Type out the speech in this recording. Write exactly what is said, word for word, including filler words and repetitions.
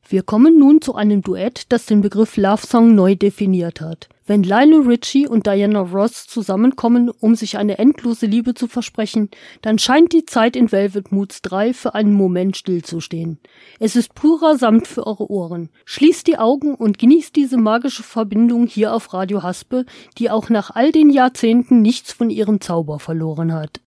Wir kommen nun zu einem Duett, das den Begriff Love Song neu definiert hat. Wenn Lionel Richie und Diana Ross zusammenkommen, um sich eine endlose Liebe zu versprechen, dann scheint die Zeit in Velvet Moods drei für einen Moment stillzustehen. Es ist purer Samt für eure Ohren. Schließt die Augen und genießt diese magische Verbindung hier auf Radio Haspe, die auch nach all den Jahrzehnten nichts von ihrem Zauber verloren hat.